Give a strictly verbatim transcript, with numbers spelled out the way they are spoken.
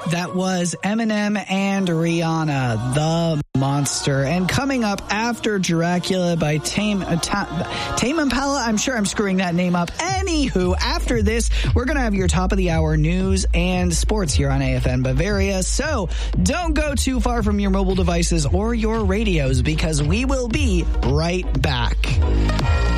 That was Eminem and Rihanna, The Monster. And coming up after Dracula by Tame, uh, Ta- Tame Impala, I'm sure I'm screwing that name up. Anywho, after this, we're going to have your top of the hour news and sports here on A F N Bavaria. So don't go too far from your mobile devices or your radios, because we will be right back.